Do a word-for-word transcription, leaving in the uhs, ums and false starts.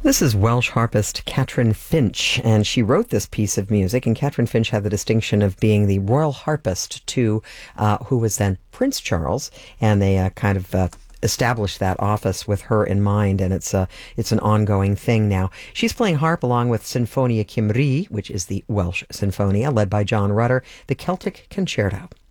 This is Welsh harpist Catherine Finch, and she wrote this piece of music. And Catherine Finch had the distinction of being the royal harpist to uh, who was then Prince Charles, and they uh, kind of uh, established that office with her in mind, and it's a it's an ongoing thing now. She's playing harp along with Sinfonia Cymru, which is the Welsh Sinfonia, led by John Rutter, the Celtic Concerto.